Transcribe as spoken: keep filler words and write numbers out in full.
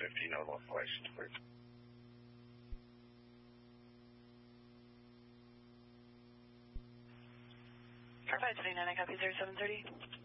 fifty, no local license, please. Car five twenty-nine, I copy zero seven thirty.